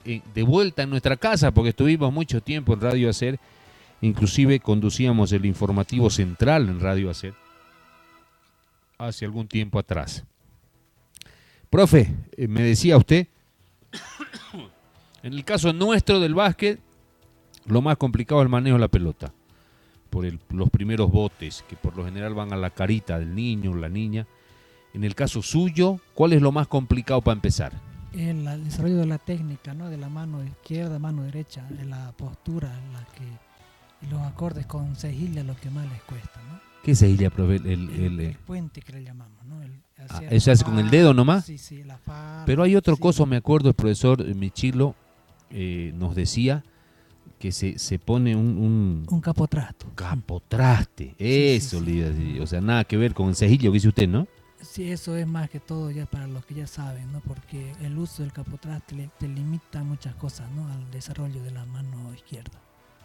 de vuelta en nuestra casa, porque estuvimos mucho tiempo en Radio Hacer, inclusive conducíamos el informativo central en Radio Hacer hace algún tiempo atrás. Profe, me decía usted, en el caso nuestro del básquet, lo más complicado es el manejo de la pelota, por los primeros botes, que por lo general van a la carita del niño o la niña. En el caso suyo, ¿cuál es lo más complicado para empezar? El desarrollo de la técnica, ¿no? De la mano izquierda, mano derecha, de la postura, y los acordes con cejilla, lo que más les cuesta, ¿no? ¿Qué cejilla, profe? El puente que le llamamos, ¿no? ¿Eso se hace con el dedo nomás? Sí, la fa. Pero hay otro sí. coso, me acuerdo, el profesor Michilo nos decía que se pone un capotrasto. Capotraste, eso le iba a decir. O sea, nada que ver con el cejillo que dice usted, ¿no? Sí, eso es más que todo ya para los que ya saben, ¿no? Porque el uso del capotraste te limita muchas cosas, ¿no? Al desarrollo de la mano izquierda.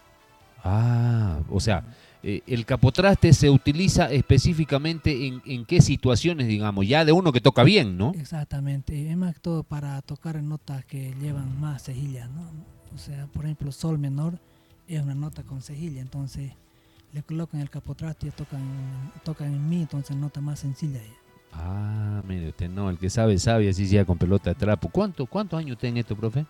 O sea, el capotraste se utiliza específicamente en qué situaciones, digamos, ya de uno que toca bien, ¿no? Exactamente, es más que todo para tocar en notas que llevan más cejillas, ¿no? O sea, por ejemplo, sol menor es una nota con cejilla, entonces le colocan el capotraste y tocan en mi, entonces nota más sencilla. Mire usted, no, el que sabe, sabe, así sea con pelota de trapo. ¿Cuántos años tiene esto, profe?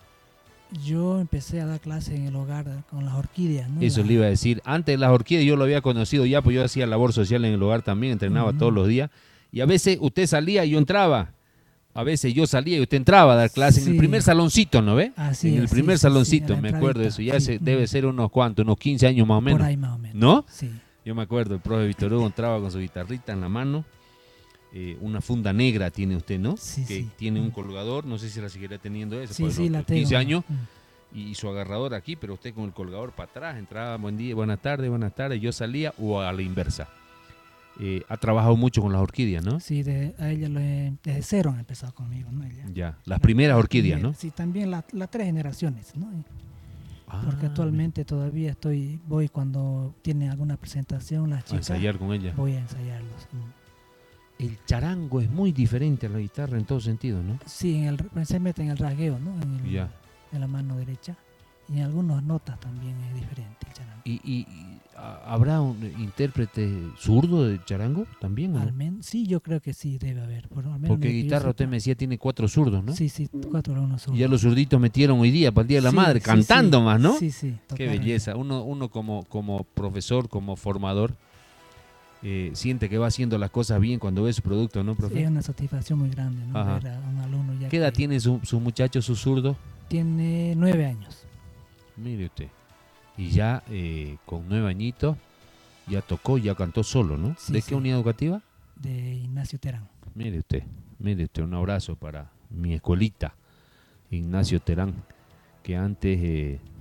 Yo empecé a dar clases en el hogar con las orquídeas, ¿no? Eso le iba a decir. Antes de las orquídeas yo lo había conocido ya, pues yo hacía labor social en el hogar también, entrenaba todos los días. Y a veces usted salía y yo entraba. A veces yo salía y usted entraba a dar clases en el primer saloncito, ¿no ve? En el primer saloncito, me acuerdo de eso. Ya debe ser unos 15 años más o menos. Por ahí más o menos. ¿No? Sí. Yo me acuerdo, el profe Víctor Hugo entraba con su guitarrita en la mano. Una funda negra tiene usted, ¿no? Sí, que tiene un colgador, no sé si la seguirá teniendo esa. Sí, la tengo. 15 años. Y su agarrador aquí, pero usted con el colgador para atrás, entraba, buen día, buenas tardes, yo salía, o a la inversa. Ha trabajado mucho con las orquídeas, ¿no? Sí, a ella desde cero han empezado conmigo, ¿no? Ella, ya, las primeras orquídeas, ¿no? Sí, también las 3 generaciones, ¿no? Porque actualmente todavía voy cuando tiene alguna presentación las chicas. A ensayar con ella. Voy a ensayarlos. El charango es muy diferente a la guitarra en todo sentido, ¿no? Sí, se mete en el rasgueo, ¿no? En la mano derecha. Y en algunas notas también es diferente el charango. ¿Y habrá un intérprete zurdo de charango también? ¿O no? Sí, yo creo que sí debe haber. Porque guitarra, usted me decía, tiene 4 zurdos, ¿no? Sí, 4 alumnos zurdos. Y ya los zurditos metieron hoy día, para el Día de la Madre, cantando más, ¿no? Sí. Qué belleza. Uno como profesor, como formador, siente que va haciendo las cosas bien cuando ve su producto, ¿no, profe? Sí, es una satisfacción muy grande, ¿no? Ver a un alumno ya. ¿Qué edad tiene su muchacho, su zurdo? Tiene 9 años. Mire usted. Y ya con 9 añitos, ya tocó, ya cantó solo, ¿no? Sí, ¿De qué unidad educativa? De Ignacio Terán. Mire usted, un abrazo para mi escuelita, Ignacio Terán, que antes